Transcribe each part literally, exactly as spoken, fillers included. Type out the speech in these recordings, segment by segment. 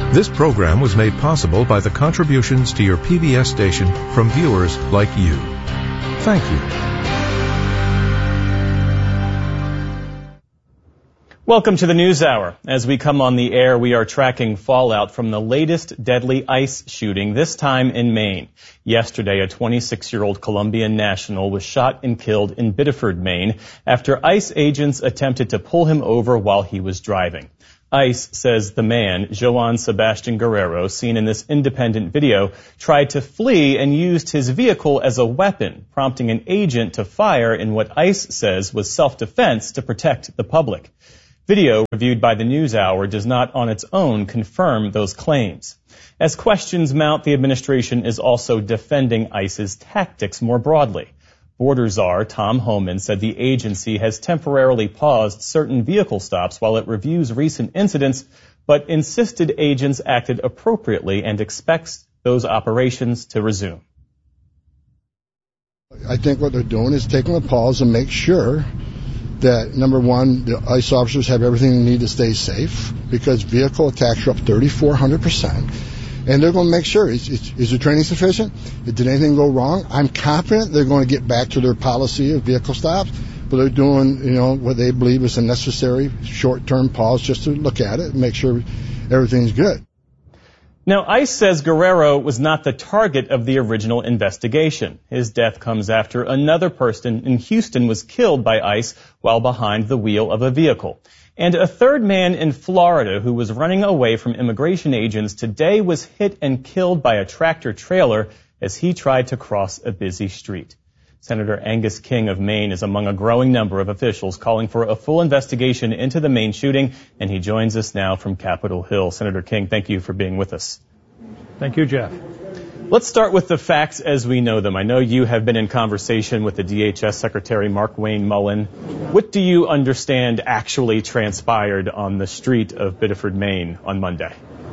This program was made possible by the contributions to your P B S station from viewers like you. Thank you. Welcome to the News Hour. As we come on the air, we are tracking fallout from the latest deadly ICE shooting, this time in Maine. Yesterday, a twenty-six-year-old Colombian national was shot and killed in Biddeford, Maine, after ICE agents attempted to pull him over while he was driving. ICE says the man, Joan Sebastian Guerrero, seen in this independent video, tried to flee and used his vehicle as a weapon, prompting an agent to fire in what ICE says was self-defense to protect the public. Video reviewed by the NewsHour does not on its own confirm those claims. As questions mount, the administration is also defending ICE's tactics more broadly. Border Czar Tom Homan said the agency has temporarily paused certain vehicle stops while it reviews recent incidents, but insisted agents acted appropriately and expects those operations to resume. I think what they're doing is taking a pause and make sure that, number one, the ICE officers have everything they need to stay safe, because vehicle attacks are up thirty-four hundred percent. And they're going to make sure, is, is, is the training sufficient? Did anything go wrong? I'm confident they're going to get back to their policy of vehicle stops, but they're doing, you know, what they believe is a necessary short-term pause just to look at it and make sure everything's good. Now, ICE says Guerrero was not the target of the original investigation. His death comes after another person in Houston was killed by ICE while behind the wheel of a vehicle. And a third man in Florida who was running away from immigration agents today was hit and killed by a tractor trailer as he tried to cross a busy street. Senator Angus King of Maine is among a growing number of officials calling for a full investigation into the Maine shooting, and he joins us now from Capitol Hill. Senator King, thank you for being with us. Thank you, Jeff. Let's start with the facts as we know them. I know you have been in conversation with the D H S Secretary Mark Wayne Mullen. What do you understand actually transpired on the street of Biddeford, Maine on Monday?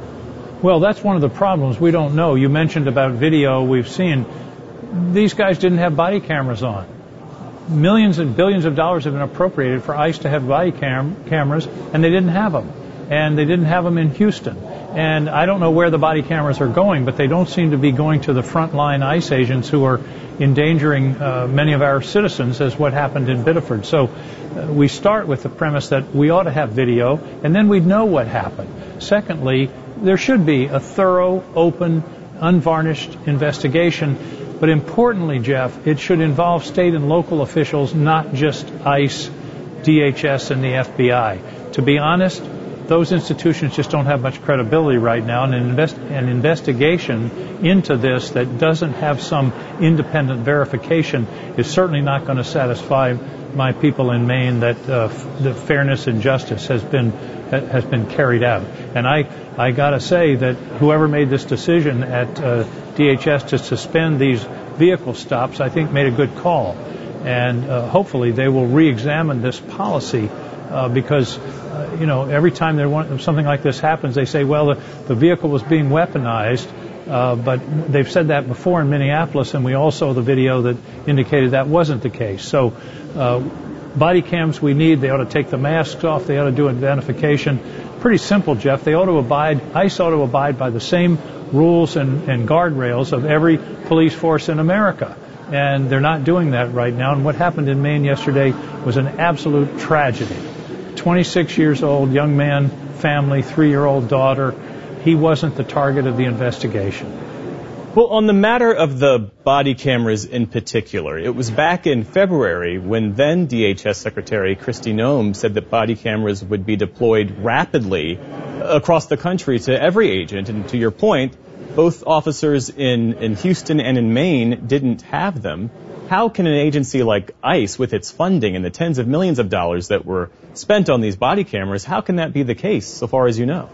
Well, that's one of the problems. We don't know. You mentioned about video we've seen. These guys didn't have body cameras on. Millions and billions of dollars have been appropriated for ICE to have body cam- cameras, and they didn't have them. And they didn't have them in Houston. And I don't know where the body cameras are going, but they don't seem to be going to the frontline ICE agents who are endangering uh, many of our citizens, as what happened in Biddeford. So uh, we start with the premise that we ought to have video, and then we'd know what happened. Secondly, there should be a thorough, open, unvarnished investigation. But importantly, Jeff, it should involve state and local officials, not just ICE, D H S, and the F B I. To be honest, those institutions just don't have much credibility right now, and an, invest, an investigation into this that doesn't have some independent verification is certainly not going to satisfy my people in Maine that uh, the fairness and justice has been has been carried out. And I I got to say that whoever made this decision at uh, D H S to suspend these vehicle stops, I think made a good call, and uh, hopefully they will re-examine this policy. Uh, because, uh, you know, every time there want, something like this happens, they say, well, the, the vehicle was being weaponized, uh, but they've said that before in Minneapolis, and we also saw the video that indicated that wasn't the case. So uh, body cams we need. They ought to take the masks off. They ought to do identification. Pretty simple, Jeff. They ought to abide, ICE ought to abide by the same rules and, and guardrails of every police force in America. And they're not doing that right now. And what happened in Maine yesterday was an absolute tragedy. twenty-six years old, young man, family, three-year-old daughter. He wasn't the target of the investigation. Well, on the matter of the body cameras in particular, it was back in February when then D H S Secretary Kristi Noem said that body cameras would be deployed rapidly across the country to every agent. And to your point, both officers in, in Houston and in Maine didn't have them. How can an agency like ICE, with its funding and the tens of millions of dollars that were spent on these body cameras, how can that be the case, so far as you know?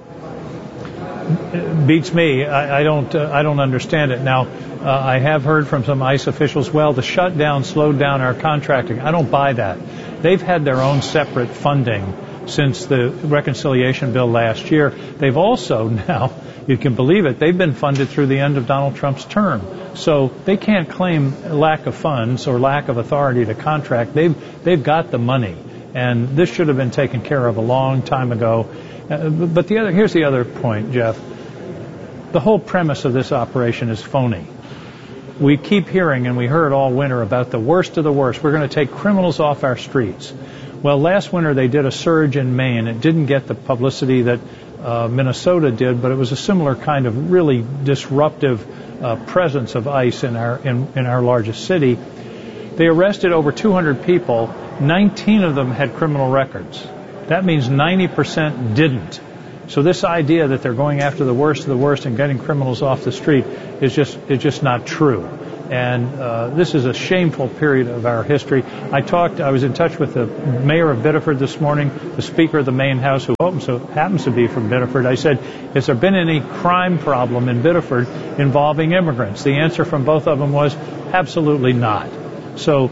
It beats me. I, I don't. Uh, I don't understand it. Now, uh, I have heard from some ICE officials. Well, the shutdown slowed down our contracting. I don't buy that. They've had their own separate funding since the reconciliation bill last year. They've also now, you can believe it, they've been funded through the end of Donald Trump's term. So they can't claim lack of funds or lack of authority to contract. They've they've got the money, and this should have been taken care of a long time ago. Uh, but the other here's the other point, Jeff. The whole premise of this operation is phony. We keep hearing, and we heard all winter, about the worst of the worst. We're going to take criminals off our streets. Well, last winter they did a surge in Maine. It didn't get the publicity that uh, Minnesota did, but it was a similar kind of really disruptive uh, presence of ICE in our in, in our largest city. They arrested over two hundred people. nineteen of them had criminal records. That means ninety percent didn't. So this idea that they're going after the worst of the worst and getting criminals off the street is just is just not true. And uh, this is a shameful period of our history. I talked, I was in touch with the mayor of Biddeford this morning, the Speaker of the Maine House, who happens to, happens to be from Biddeford. I said, has there been any crime problem in Biddeford involving immigrants? The answer from both of them was absolutely not. So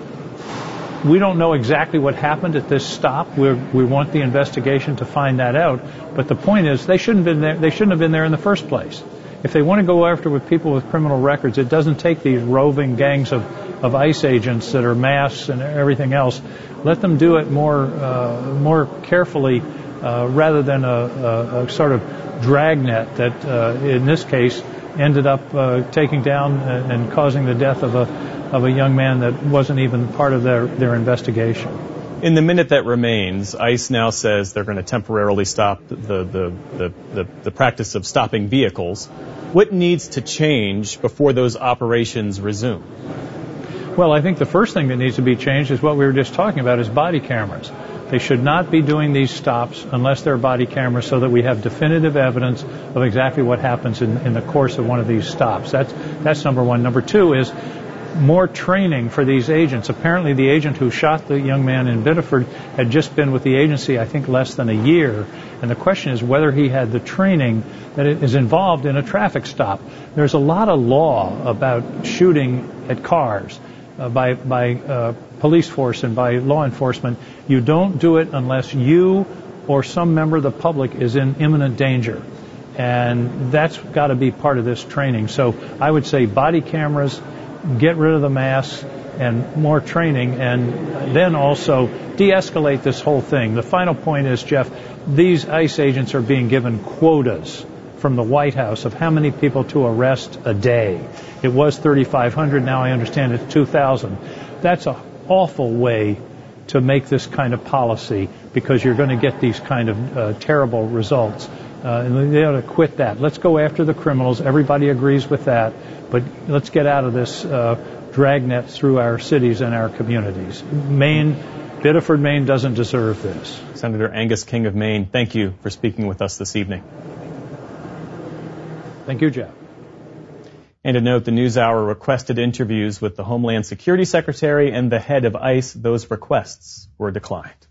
we don't know exactly what happened at this stop. We're, we want the investigation to find that out. But the point is, they shouldn't have been there. They shouldn't have been there in the first place. If they want to go after with people with criminal records, it doesn't take these roving gangs of, of ICE agents that are masked and everything else. Let them do it more uh, more carefully uh, rather than a, a, a sort of dragnet that, uh, in this case, ended up uh, taking down and, and causing the death of a of a young man that wasn't even part of their, their investigation. In the minute that remains, ICE now says they're going to temporarily stop the, the, the, the, the practice of stopping vehicles. What needs to change before those operations resume? Well, I think the first thing that needs to be changed is what we were just talking about, is body cameras. They should not be doing these stops unless they're body cameras, so that we have definitive evidence of exactly what happens in, in the course of one of these stops. That's, that's number one. Number two is more training for these agents. Apparently the agent who shot the young man in Biddeford had just been with the agency, I think, less than a year. And the question is whether he had the training that is involved in a traffic stop. There's a lot of law about shooting at cars uh, by, by uh, police force and by law enforcement. You don't do it unless you or some member of the public is in imminent danger. And that's got to be part of this training. So I would say body cameras, get rid of the masks, and more training, and then also de-escalate this whole thing. The final point is, Jeff, these ICE agents are being given quotas from the White House of how many people to arrest a day. It was thirty-five hundred, now I understand it's two thousand. That's an awful way to make this kind of policy, because you're going to get these kind of uh, terrible results. Uh, and they ought to quit that. Let's go after the criminals. Everybody agrees with that. But let's get out of this uh, dragnet through our cities and our communities. Maine, Biddeford, Maine doesn't deserve this. Senator Angus King of Maine, thank you for speaking with us this evening. Thank you, Jeff. And to note, the NewsHour requested interviews with the Homeland Security Secretary and the head of ICE. Those requests were declined.